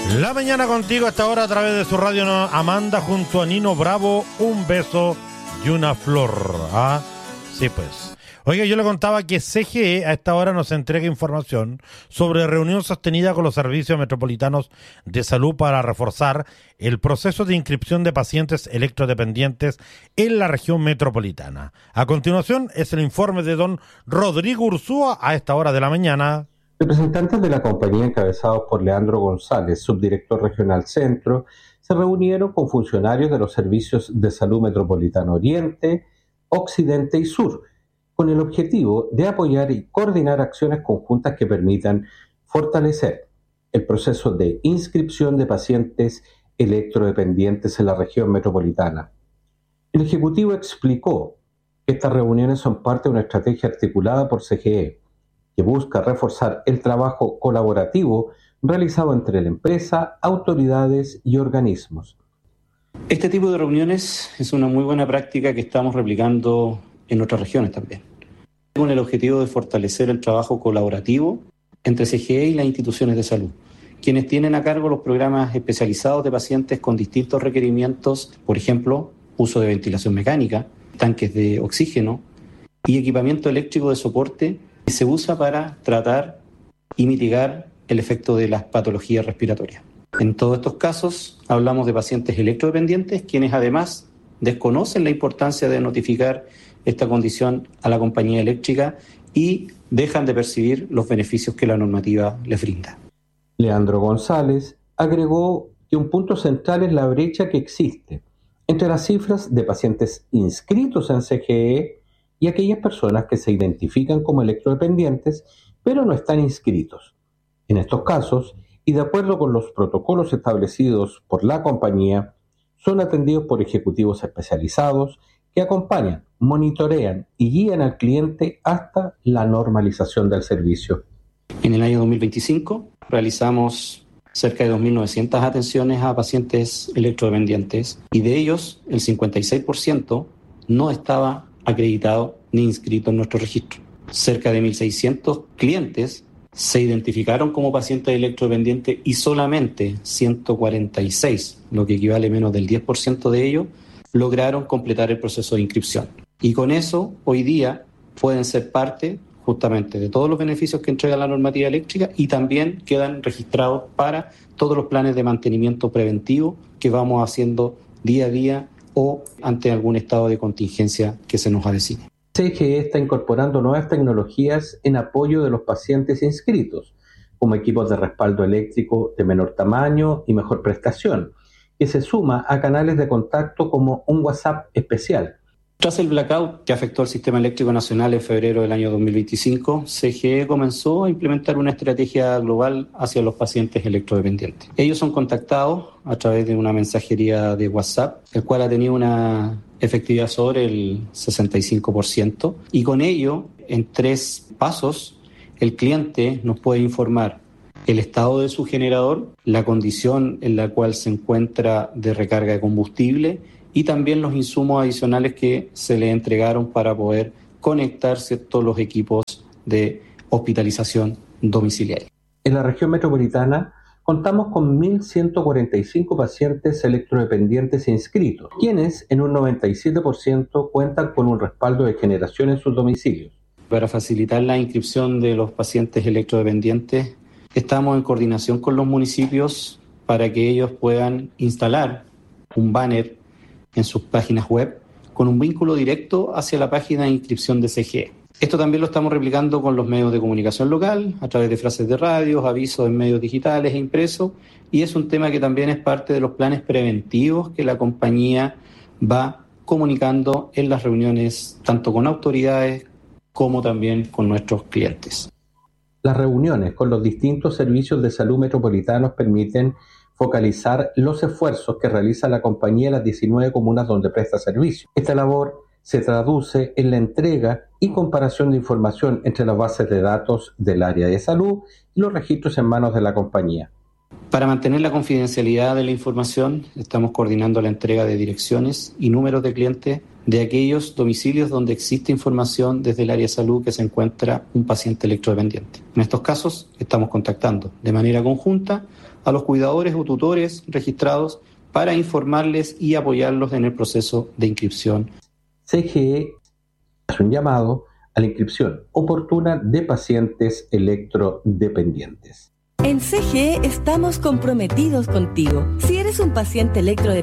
La mañana contigo hasta ahora a través de su radio Amanda junto a Nino Bravo, un beso y una flor. Ah, sí pues. Oiga, yo le contaba que CGE a esta hora nos entrega información sobre reunión sostenida con los servicios metropolitanos de salud para reforzar el proceso de inscripción de pacientes electrodependientes en la región metropolitana. A continuación es el informe de don Rodrigo Ursúa a esta hora de la mañana. Representantes de la compañía encabezados por Leandro González, subdirector regional Centro, se reunieron con funcionarios de los servicios de salud metropolitano Oriente, Occidente y Sur, con el objetivo de apoyar y coordinar acciones conjuntas que permitan fortalecer el proceso de inscripción de pacientes electrodependientes en la región metropolitana. El Ejecutivo explicó que estas reuniones son parte de una estrategia articulada por CGE, que busca reforzar el trabajo colaborativo realizado entre la empresa, autoridades y organismos. Este tipo de reuniones es una muy buena práctica que estamos replicando en otras regiones también, con el objetivo de fortalecer el trabajo colaborativo entre CGE y las instituciones de salud, quienes tienen a cargo los programas especializados de pacientes con distintos requerimientos, por ejemplo, uso de ventilación mecánica, tanques de oxígeno y equipamiento eléctrico de soporte que se usa para tratar y mitigar el efecto de las patologías respiratorias. En todos estos casos hablamos de pacientes electrodependientes, quienes además desconocen la importancia de notificar esta condición a la compañía eléctrica y dejan de percibir los beneficios que la normativa les brinda. Leandro González agregó que un punto central es la brecha que existe entre las cifras de pacientes inscritos en CGE y aquellas personas que se identifican como electrodependientes, pero no están inscritos. En estos casos, y de acuerdo con los protocolos establecidos por la compañía, son atendidos por ejecutivos especializados que acompañan, monitorean y guían al cliente hasta la normalización del servicio. En el año 2025 realizamos cerca de 2.900 atenciones a pacientes electrodependientes y de ellos el 56% no estaba acreditado ni inscrito en nuestro registro. Cerca de 1.600 clientes se identificaron como pacientes electrodependientes y solamente 146, lo que equivale a menos del 10% de ellos, lograron completar el proceso de inscripción. Y con eso, hoy día, pueden ser parte justamente de todos los beneficios que entrega la normativa eléctrica y también quedan registrados para todos los planes de mantenimiento preventivo que vamos haciendo día a día o ante algún estado de contingencia que se nos avecine. CGE está incorporando nuevas tecnologías en apoyo de los pacientes inscritos, como equipos de respaldo eléctrico de menor tamaño y mejor prestación, que se suma a canales de contacto como un WhatsApp especial. Tras el blackout que afectó al sistema eléctrico nacional en febrero del año 2025, CGE comenzó a implementar una estrategia global hacia los pacientes electrodependientes. Ellos son contactados a través de una mensajería de WhatsApp, el cual ha tenido una efectividad sobre el 65%, y con ello, en 3 pasos, el cliente nos puede informar el estado de su generador, la condición en la cual se encuentra de recarga de combustible y también los insumos adicionales que se le entregaron para poder conectar todos los equipos de hospitalización domiciliaria. En la región metropolitana contamos con 1.145 pacientes electrodependientes inscritos, quienes en un 97% cuentan con un respaldo de generación en sus domicilios. Para facilitar la inscripción de los pacientes electrodependientes, estamos en coordinación con los municipios para que ellos puedan instalar un banner en sus páginas web con un vínculo directo hacia la página de inscripción de CGE. Esto también lo estamos replicando con los medios de comunicación local, a través de frases de radio, avisos en medios digitales e impresos, y es un tema que también es parte de los planes preventivos que la compañía va comunicando en las reuniones tanto con autoridades como también con nuestros clientes. Las reuniones con los distintos servicios de salud metropolitanos permiten focalizar los esfuerzos que realiza la compañía en las 19 comunas donde presta servicio. Esta labor se traduce en la entrega y comparación de información entre las bases de datos del área de salud y los registros en manos de la compañía. Para mantener la confidencialidad de la información, estamos coordinando la entrega de direcciones y números de clientes de aquellos domicilios donde existe información desde el área de salud que se encuentra un paciente electrodependiente. En estos casos, estamos contactando de manera conjunta a los cuidadores o tutores registrados para informarles y apoyarlos en el proceso de inscripción. CGE hace un llamado a la inscripción oportuna de pacientes electrodependientes. En CGE estamos comprometidos contigo. Si eres un paciente electrodependiente,